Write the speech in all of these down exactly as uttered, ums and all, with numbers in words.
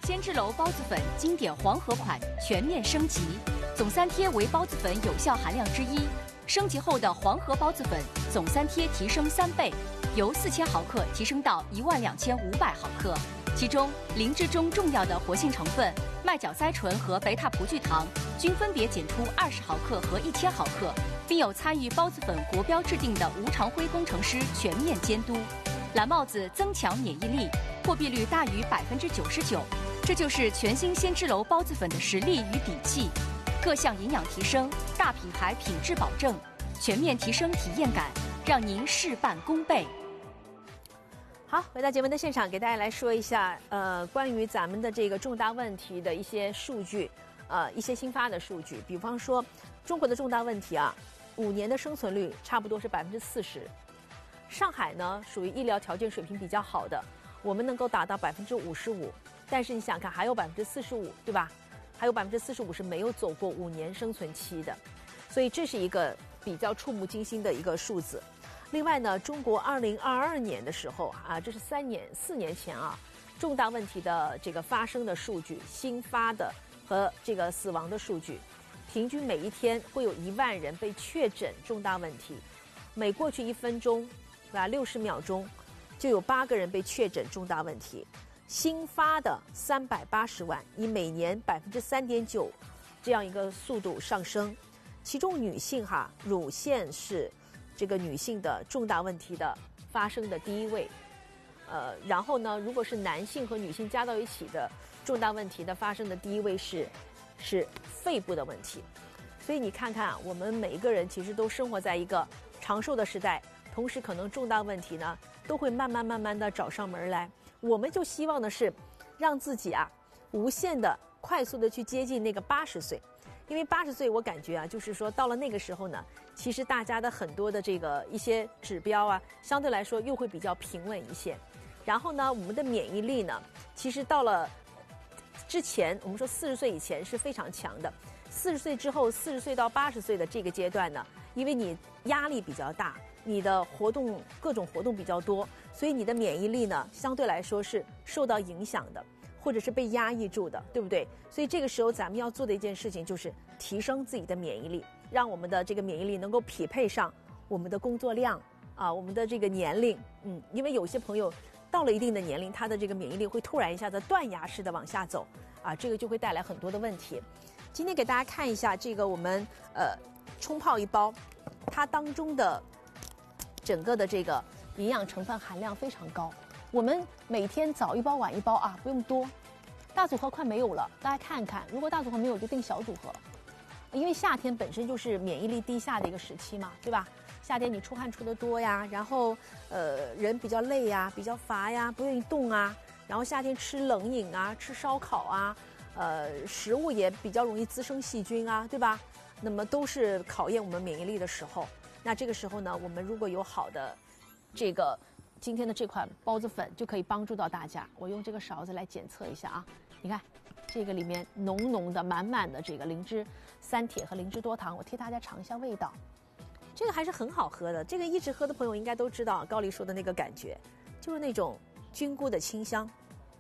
鲜之楼包子粉经典黄河款全面升级，总三贴为包子粉有效含量之一。升级后的黄河包子粉总三贴提升三倍，由四千毫克提升到一万两千五百毫克。其中灵芝中重要的活性成分麦角甾醇和贝塔葡聚糖均分别检出二十毫克和一千毫克，并有参与包子粉国标制定的吴长辉工程师全面监督。蓝帽子增强免疫力，破壁率大于百分之九十九，这就是全新鲜之楼包子粉的实力与底气。各项营养提升，大品牌品质保证，全面提升体验感，让您事半功倍。 好，回到节目的现场，给大家来说一下，呃，关于咱们的这个重大问题的一些数据，呃，一些新发的数据。比方说，中国的重大问题啊，五年的生存率差不多是百分之四十。上海呢，属于医疗条件水平比较好的，我们能够达到百分之五十五。但是你想看，还有百分之四十五，对吧？还有百分之四十五是没有走过五年生存期的，所以这是一个比较触目惊心的一个数字。另外呢，中国二零二二年的时候啊，这是三年四年前啊，重大问题的这个发生的数据、新发的和这个死亡的数据，平均每一天会有一万人被确诊重大问题，每过去一分钟，对吧？六十秒钟，就有八个人被确诊重大问题。新发的三百八十万，以每年百分之三点九这样一个速度上升。其中女性哈，乳腺是这个女性的重大问题的发生的第一位。呃，然后呢，如果是男性和女性加到一起的重大问题的发生的第一位是是肺部的问题。所以你看看，我们每一个人其实都生活在一个长寿的时代，同时可能重大问题呢都会慢慢慢慢的找上门来。我们就希望的是让自己啊无限的快速的去接近那个八十岁，因为八十岁我感觉啊，就是说到了那个时候呢，其实大家的很多的这个一些指标啊，相对来说又会比较平稳一些。然后呢，我们的免疫力呢，其实到了之前，我们说四十岁以前是非常强的，四十岁之后，四十岁到八十岁的这个阶段呢，因为你压力比较大，你的活动各种活动比较多，所以你的免疫力呢相对来说是受到影响的，或者是被压抑住的，对不对？所以这个时候咱们要做的一件事情就是提升自己的免疫力，让我们的这个免疫力能够匹配上我们的工作量啊，我们的这个年龄。嗯，因为有些朋友到了一定的年龄，他的这个免疫力会突然一下子断崖式的往下走啊，这个就会带来很多的问题。今天给大家看一下这个我们呃冲泡一包，它当中的整个的这个营养成分含量非常高。我们每天早一包晚一包啊，不用多。大组合快没有了，大家看看，如果大组合没有就订小组合，因为夏天本身就是免疫力低下的一个时期嘛，对吧？夏天你出汗出得多呀，然后呃人比较累呀，比较乏呀，不愿意动啊，然后夏天吃冷饮啊，吃烧烤啊，呃食物也比较容易滋生细菌啊，对吧？那么都是考验我们免疫力的时候。那这个时候呢，我们如果有好的这个今天的这款包子粉，就可以帮助到大家。我用这个勺子来检测一下啊，你看这个里面浓浓的满满的这个灵芝三铁和灵芝多糖，我替大家尝一下味道。这个还是很好喝的，这个一直喝的朋友应该都知道高丽说的那个感觉，就是那种菌菇的清香，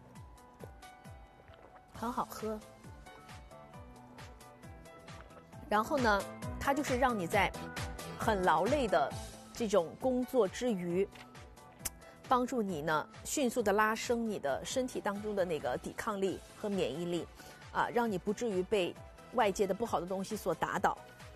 很好喝。然后呢，它就是让你在很劳累的这种工作之余，帮助你呢迅速的拉升你的身体当中的那个抵抗力和免疫力，啊，让你不至于被外界的不好的东西所打倒。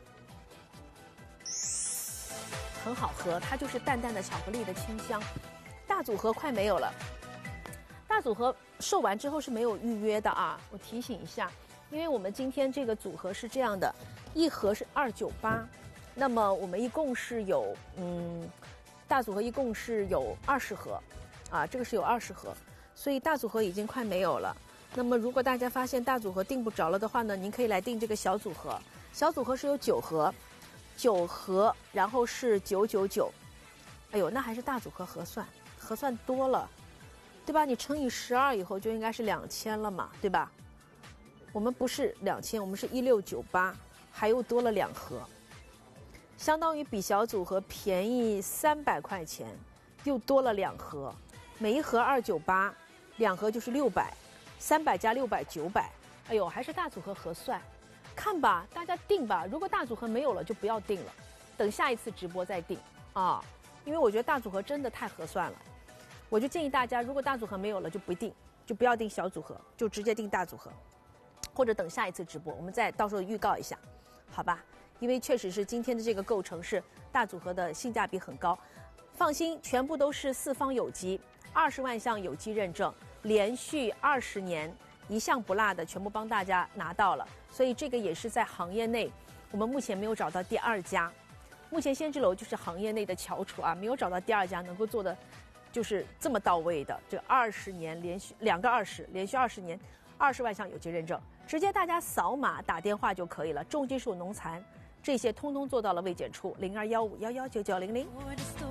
很好喝，它就是淡淡的巧克力的清香。大组合快没有了，大组合售完之后是没有预约的啊，我提醒一下，因为我们今天这个组合是这样的，一盒是二九八，那么我们一共是有嗯，大组合一共是有二十盒，啊，这个是有二十盒，所以大组合已经快没有了。那么如果大家发现大组合订不着了的话呢，您可以来订这个小组合，小组合是有九盒。九盒，然后是九九九，哎呦，那还是大组合合算，合算多了，对吧？你乘以十二以后就应该是两千了嘛，对吧？我们不是两千，我们是一六九八，还又多了两盒，相当于比小组合便宜三百块钱，又多了两盒，每一盒二九八，两盒就是六百， 三百加六百九百，哎呦，还是大组合合算。看吧，大家定吧。如果大组合没有了，就不要定了，等下一次直播再定啊。因为我觉得大组合真的太合算了，我就建议大家，如果大组合没有了就不定，就不要定小组合，就直接定大组合，或者等下一次直播，我们再到时候预告一下，好吧？因为确实是今天的这个构成是大组合的性价比很高，放心，全部都是四方有机，二十万项有机认证，连续二十年一项不落的全部帮大家拿到了，所以这个也是在行业内我们目前没有找到第二家。目前先知楼就是行业内的翘楚啊，没有找到第二家能够做的就是这么到位的。这二十年连续两个二十，连续二十年，二十万项有机认证，直接大家扫码打电话就可以了。重金属、农残这些通通做到了未检出，零二幺五幺幺九九零零。